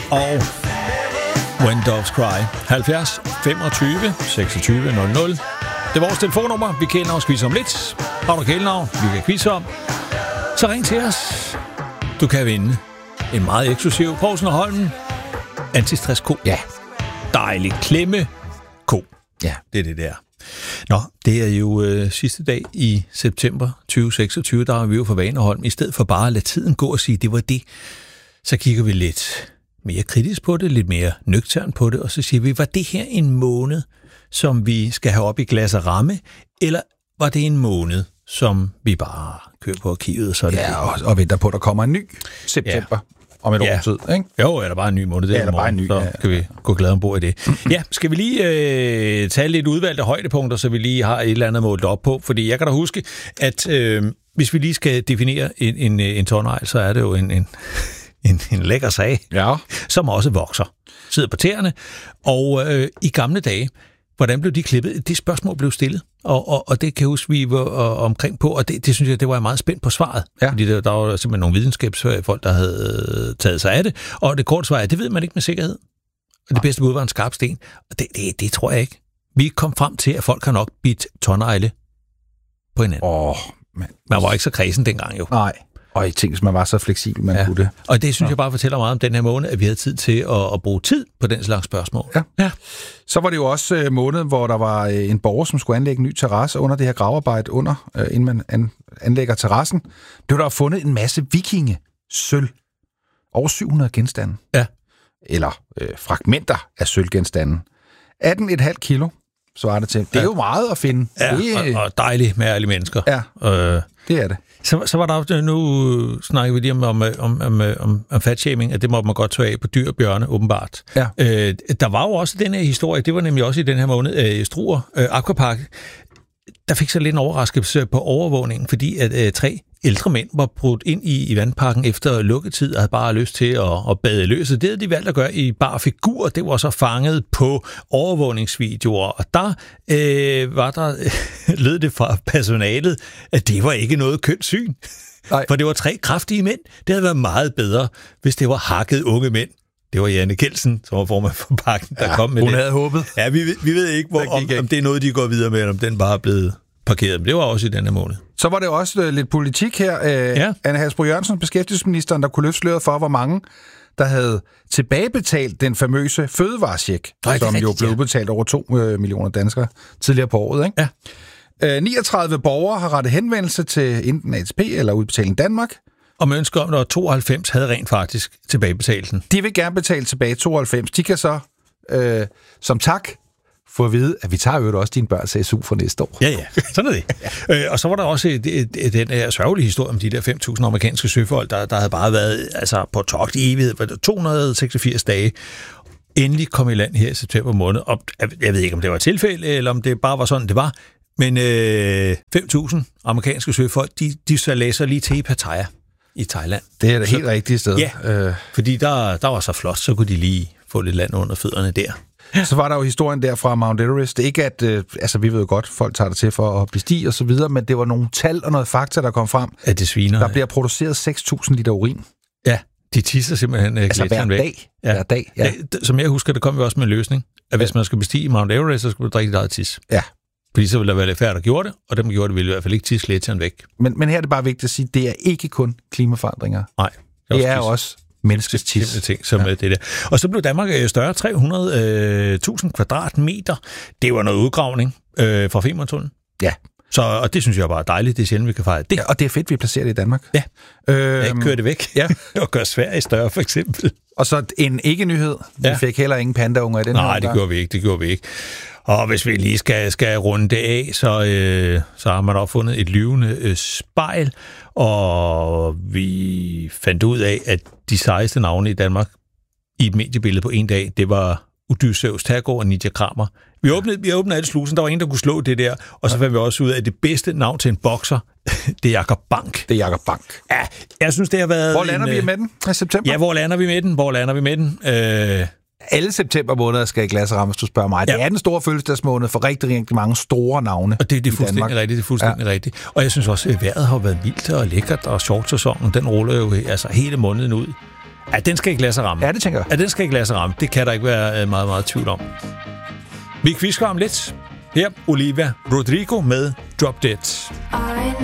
og When Doves Cry. 70 25 26 00. Det er vores telefonnummer. Vi kender os quiz om lidt. Har du kælenavn, vi kan quizze om, så ring til os. Du kan vinde en meget eksklusiv Poulsen og Holmen antistress-ko. Ja. Dejlig klemme ko. Ja. Det er det der. Nå, det er jo sidste dag i september 2026, der er vi jo for Vaneholm. I stedet for bare at lade tiden gå og sige, det var det, så kigger vi lidt mere kritisk på det, lidt mere nøgtern på det, og så siger vi, var det her en måned, som vi skal have op i glas og ramme, eller var det en måned, som vi bare kører på arkivet, så er det og venter på, at der kommer en ny september om et års tid, ikke? Jo, er der bare en ny måned, der bare en ny, så kan vi gå glad ombord i det. Ja, skal vi lige tage lidt udvalgte højdepunkter, så vi lige har et eller andet målt op på, fordi jeg kan da huske, at hvis vi lige skal definere en tårnegl, så er det jo en lækker sag, som også vokser. Sidder på tæerne, og i gamle dage, hvordan blev de klippet? Det spørgsmål blev stillet, og det kan jeg huske, vi var omkring på, og det synes jeg, det var jeg meget spændt på svaret. Ja. Fordi der var simpelthen nogle videnskabsfolk, der havde taget sig af det, og det korte svar er, det ved man ikke med sikkerhed. Og det bedste bud var en skarp sten, og det tror jeg ikke. Vi kom frem til, at folk har nok bidt tårnegle på hinanden. Man var ikke så kredsen dengang jo. Nej. Og I tænkte, man var så fleksibel, man kunne det. Og det synes jeg bare fortæller meget om den her måned, at vi havde tid til at bruge tid på den slags spørgsmål. Ja. Så var det jo også måneden, hvor der var en borger, som skulle anlægge en ny terrasse under det her gravearbejde inden man anlægger terrassen. Blev der fundet en masse vikingesølv. Over 700 genstande. Ja. Eller fragmenter af sølvgenstande. 18,5 kilo svarer det til. Det er jo meget at finde. Ja, og dejligt med ærlige mennesker. Ja, det er det. Så var der jo, nu snakker vi lige om fatshaming, at det må man godt tage af på dyr og bjørne, åbenbart. Ja. Der var jo også den her historie, det var nemlig også i den her måned, Struer Aquapark, der fik så lidt en overraskelse på overvågningen, fordi at 3 ældre mænd var brudt ind i vandparken efter lukketid og havde bare lyst til at bade løs. Det havde de valgt at gøre i bar figur. Det var så fanget på overvågningsvideoer, og der lød det fra personalet, at det var ikke noget kønt syn. Nej. For det var 3 kraftige mænd. Det havde været meget bedre, hvis det var hakket unge mænd. Det var Janne Kelsen, som var formand for parken, der kom med hun det. Hun havde håbet. Ja, vi ved ikke, om det er noget, de går videre med, eller om den bare er blevet parkeret. Men det var også i denne måned. Så var det også lidt politik her. Anne Hasbro Jørgensen, beskæftigelsesministeren, der kunne løfte sløret for, hvor mange der havde tilbagebetalt den famøse fødevarecheck, som jo blev udbetalt over 2 millioner danskere tidligere på året. Ikke? Ja. 39 borgere har rettet henvendelse til enten ATP eller Udbetaling Danmark. Og man ønsker om, at 92 havde rent faktisk tilbagebetalt den. De vil gerne betale tilbage 92. De kan så som tak få at vide, at vi tager jo også dine børns SU for næste år. Ja, sådan er det. Og så var der også den her sørgelige historie om de der 5.000 amerikanske søfolk, der havde bare været på togt i evighed, 286 dage. Endelig kom i land her i september måned. Og jeg ved ikke, om det var et tilfælde, eller om det bare var sådan, det var. Men 5.000 amerikanske søfolk, de så læser lige til i Pattaya i Thailand. Det er det helt rigtige sted. Ja, fordi der var så flot, så kunne de lige få lidt land under fødderne der. Så var der jo historien der fra Mount Everest. Det er ikke, at vi ved jo godt, folk tager det til for at bestige og så videre, men det var nogle tal og noget fakta, der kom frem. At det sviner. Der bliver produceret 6.000 liter urin. Ja, de tisser simpelthen gletsjeren væk. Hver dag. Ja. Som jeg husker, det kom jo også med en løsning, at hvis man skal bestige Mount Everest, så skulle du drikke dit eget tis. Ja. Fordi så ville der være lidt færre, der gjorde det, og dem, der gjorde det, ville i hvert fald ikke tisse gletsjeren væk. Men her er det bare vigtigt at sige, at det er ikke kun klimaforandringer. Nej. Det er også menneskets tis. Ting, som det der. Og så blev Danmark større, 300.000 kvadratmeter. Det var noget udgravning fra Femerntunnelen. Ja. Og det synes jeg bare er dejligt. Det er sjældent, vi kan fejre det. Ja, og det er fedt, vi placerer det i Danmark. Ja. Kør det væk. Ja. Og gør Sverige større, for eksempel. Og så en ikke-nyhed. Vi fik heller ingen pandaunger i den her. Nej, det gjorde vi ikke. Og hvis vi lige skal runde det af, så har man opfundet et lyvende spejl, og vi fandt ud af, at de sejeste navne i Danmark i et mediebillede på en dag, det var Odysseus Tergård og Nidia Kramer. Vi åbnede alle slusen, der var en, der kunne slå det der, og så fandt vi også ud af, at det bedste navn til en bokser, det er Jakob Bank. Det er Jakob Bank. Ja, jeg synes, det har været... Hvor lander vi med den i september? Ja, hvor lander vi med den? Alle september måneder skal i glas og ramme, hvis du spørger mig. Ja. Det er den store fødselsdagsmåned for rigtig, rigtig mange store navne. Og det er fuldstændig rigtigt, det er fuldstændig rigtigt. Og jeg synes også, at vejret har været vildt og lækkert, og shortsæsonen, den ruller jo hele måneden ud. Ja, den skal ikke lade sig ramme. Ja, det tænker jeg. Ja, den skal ikke lade sig ramme. Det kan der ikke være meget, meget tvivl om. Vi quizker om lidt. Her, Olivia Rodrigo med Drop Dead.